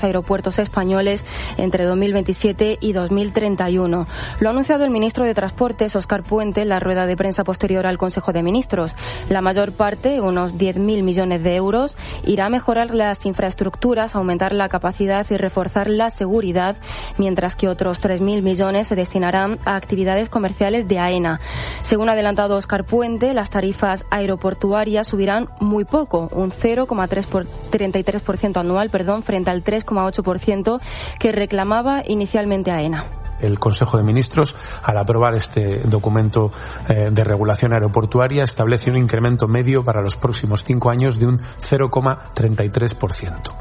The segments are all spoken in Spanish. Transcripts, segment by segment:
aeropuertos españoles entre 2027 y 2031. Lo ha anunciado el ministro de Transportes, Óscar Puente, en la rueda de prensa posterior al Consejo de Ministros. La mayor parte, unos 10.000 millones de euros, irá a mejorar las infraestructuras, aumentar la capacidad y reforzar la seguridad, mientras que otros 3.000 millones se destinarán a actividades comerciales de AENA. Según ha adelantado Óscar Puente, las tarifas aeroportuarias subirán muy poco, un 0,33% anual, frente al 3,8% que reclamaba inicialmente AENA. El Consejo de Ministros, al aprobar este documento de regulación aeroportuaria, establece un incremento medio para los próximos 5 años de un 0,33%.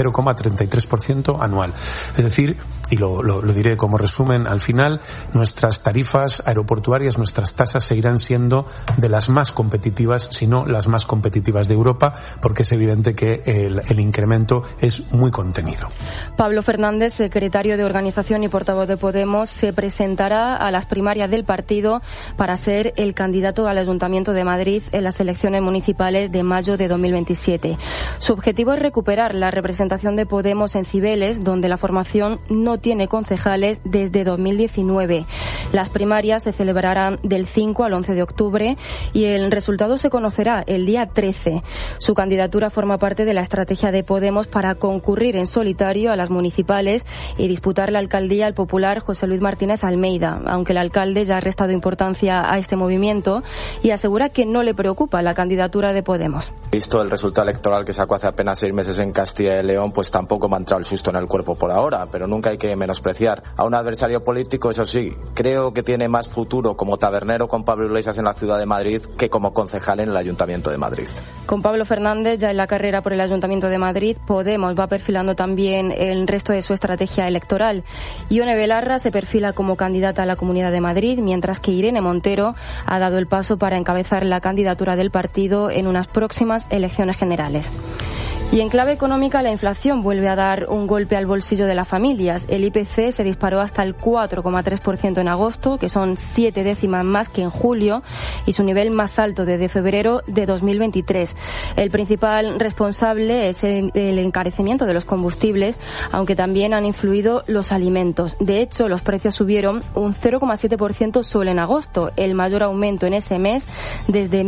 0,33% anual. Es decir, y lo diré como resumen al final, nuestras tarifas aeroportuarias, nuestras tasas seguirán siendo de las más competitivas, si no las más competitivas de Europa, porque es evidente que el incremento es muy contenido. Pablo Fernández, secretario de Organización y portavoz de Podemos, se presentará a las primarias del partido para ser el candidato al Ayuntamiento de Madrid en las elecciones municipales de mayo de 2027. Su objetivo es recuperar la representación de Podemos en Cibeles, donde la formación no tiene concejales desde 2019. Las primarias se celebrarán del 5 al 11 de octubre y el resultado se conocerá el día 13. Su candidatura forma parte de la estrategia de Podemos para concurrir en solitario a las municipales y disputar la alcaldía al popular José Luis Martínez Almeida, aunque el alcalde ya ha restado importancia a este movimiento y asegura que no le preocupa la candidatura de Podemos. Visto el resultado electoral que sacó hace apenas 6 meses en Castilla y León, pues tampoco me ha entrado el susto en el cuerpo por ahora, pero nunca hay que menospreciar a un adversario político. Eso sí, creo que tiene más futuro como tabernero con Pablo Iglesias en la ciudad de Madrid que como concejal en el Ayuntamiento de Madrid. Con Pablo Fernández ya en la carrera por el Ayuntamiento de Madrid, Podemos va perfilando también el resto de su estrategia electoral. Ione Belarra se perfila como candidata a la Comunidad de Madrid, mientras que Irene Montero ha dado el paso para encabezar la candidatura del partido en unas próximas elecciones generales. Y en clave económica, la inflación vuelve a dar un golpe al bolsillo de las familias. El IPC se disparó hasta el 4,3% en agosto, que son 7 décimas más que en julio, y su nivel más alto desde febrero de 2023. El principal responsable es el encarecimiento de los combustibles, aunque también han influido los alimentos. De hecho, los precios subieron un 0,7% solo en agosto, el mayor aumento en ese mes desde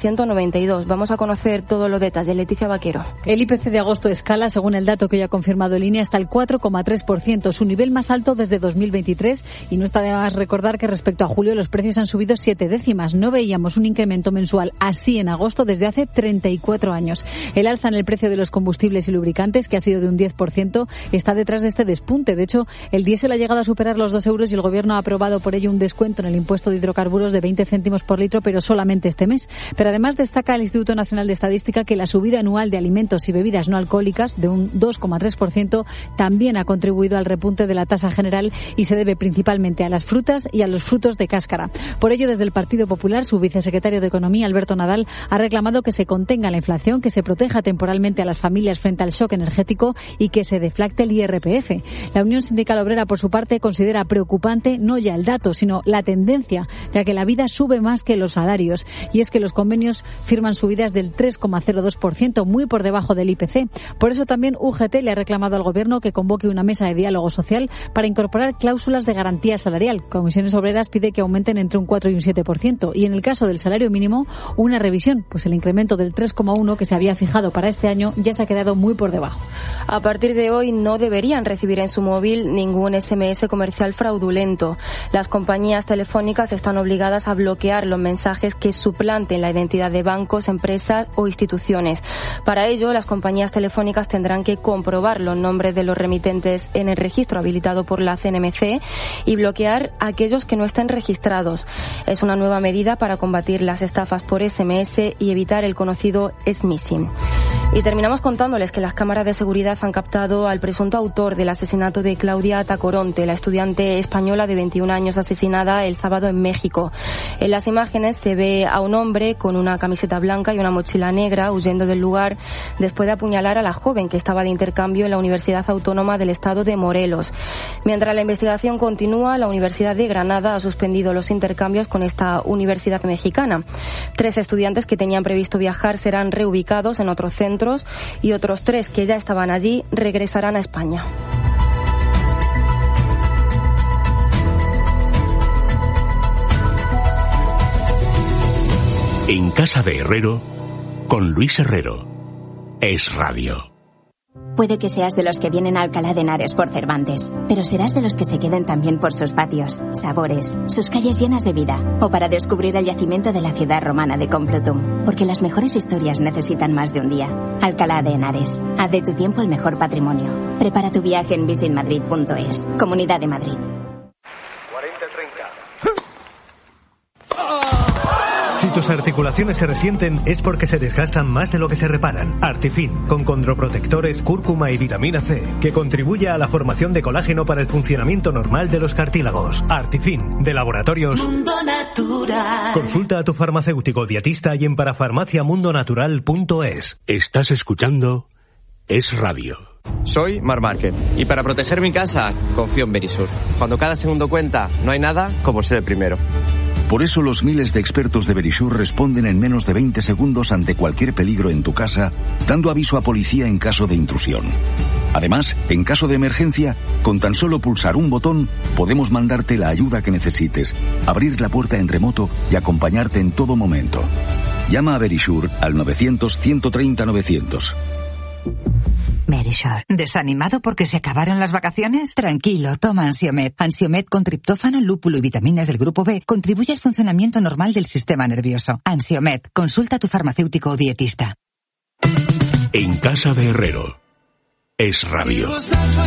1992. Vamos a conocer todos los detalles. Leticia Vaquero. El IPC de agosto escala, según el dato que hoy ha confirmado el INE, hasta el 4,3%, su nivel más alto desde 2023. Y no está de más recordar que respecto a julio los precios han subido 7 décimas. No veíamos un incremento mensual así en agosto desde hace 34 años. El alza en el precio de los combustibles y lubricantes, que ha sido de un 10%, está detrás de este despunte. De hecho, el diésel ha llegado a superar los 2 euros y el Gobierno ha aprobado por ello un descuento en el impuesto de hidrocarburos de 20 céntimos por litro, pero solamente este mes. Pero además destaca el Instituto Nacional de Estadística que la subida anual de alimentos y bebidas no alcohólicas de un 2,3% también ha contribuido al repunte de la tasa general y se debe principalmente a las frutas y a los frutos de cáscara. Por ello, desde el Partido Popular, su vicesecretario de Economía, Alberto Nadal, ha reclamado que se contenga la inflación, que se proteja temporalmente a las familias frente al shock energético y que se deflacte el IRPF. La Unión Sindical Obrera, por su parte, considera preocupante no ya el dato, sino la tendencia, ya que la vida sube más que los salarios. Y es que los convenios firman subidas del 3,02%, muy por debajo del IPC. Por eso también UGT le ha reclamado al Gobierno que convoque una mesa de diálogo social para incorporar cláusulas de garantía salarial. Comisiones Obreras pide que aumenten entre un 4 y un 7%. Y en el caso del salario mínimo, una revisión, pues el incremento del 3,1 que se había fijado para este año ya se ha quedado muy por debajo. A partir de hoy no deberían recibir en su móvil ningún SMS comercial fraudulento. Las compañías telefónicas están obligadas a bloquear los mensajes que suplanten la identidad de bancos, empresas o instituciones. Para ello, las compañías telefónicas tendrán que comprobar los nombres de los remitentes en el registro habilitado por la CNMC y bloquear a aquellos que no estén registrados. Es una nueva medida para combatir las estafas por SMS y evitar el conocido smishing. Y terminamos contándoles que las cámaras de seguridad han captado al presunto autor del asesinato de Claudia Tacoronte, la estudiante española de 21 años asesinada el sábado en México. En las imágenes se ve a un hombre con una camiseta blanca y una mochila negra huyendo del lugar después de apuñalar a la joven que estaba de intercambio en la Universidad Autónoma del Estado de Morelos. Mientras la investigación continúa, la Universidad de Granada ha suspendido los intercambios con esta universidad mexicana. 3 estudiantes que tenían previsto viajar serán reubicados en otro centro nosotros, y otros 3 que ya estaban allí regresarán a España. En casa de Herrero, con Luis Herrero. Es Radio. Puede que seas de los que vienen a Alcalá de Henares por Cervantes, pero serás de los que se queden también por sus patios, sabores, sus calles llenas de vida, o para descubrir el yacimiento de la ciudad romana de Complutum, porque las mejores historias necesitan más de un día. Alcalá de Henares, haz de tu tiempo el mejor patrimonio. Prepara tu viaje en visitmadrid.es. Comunidad de Madrid. 40-30. Si tus articulaciones se resienten es porque se desgastan más de lo que se reparan. Artifin, con condroprotectores, cúrcuma y vitamina C, que contribuye a la formación de colágeno para el funcionamiento normal de los cartílagos. Artifin, de Laboratorios Mundo Natural. Consulta a tu farmacéutico dietista y en parafarmaciamundonatural.es. Estás escuchando Es Radio. Soy Mar Márquez y para proteger mi casa confío en Verisur. Cuando cada segundo cuenta, no hay nada como ser el primero. Por eso los miles de expertos de Verisur responden en menos de 20 segundos ante cualquier peligro en tu casa, dando aviso a policía en caso de intrusión. Además, en caso de emergencia, con tan solo pulsar un botón, podemos mandarte la ayuda que necesites, abrir la puerta en remoto y acompañarte en todo momento. Llama a Verisur al 900-130-900. Verisur. ¿Desanimado porque se acabaron las vacaciones? Tranquilo, toma Ansiomed. Ansiomed con triptófano, lúpulo y vitaminas del grupo B contribuye al funcionamiento normal del sistema nervioso. Ansiomed. Consulta a tu farmacéutico o dietista. En casa de Herrero. Es Radio.